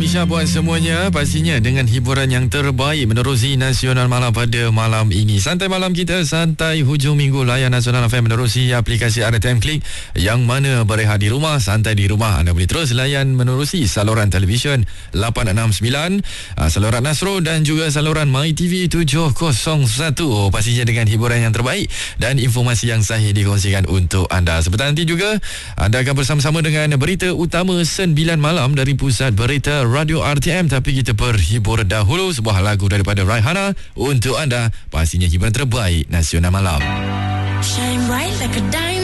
malam Isya buat semuanya. Pastinya dengan hiburan yang terbaik menerusi Nasional Malam pada malam ini. Santai malam kita, santai hujung minggu, layan Nasional FM menerusi aplikasi RTM Klik. Yang mana berehat di rumah, santai di rumah, anda boleh terus layan menerusi saluran televisyen 869, saluran Nasro dan juga saluran MyTV 701. Pastinya dengan hiburan yang terbaik dan informasi yang sahih dikongsikan untuk anda. Sebentar nanti juga anda akan bersama-sama dengan berita utama 9 malam dari Pusat Berita Radio RTM. Tapi kita berhibur dahulu sebuah lagu daripada Raihana untuk anda. Pastinya hiburan terbaik Nasional Malam. Shine bright like a diamond.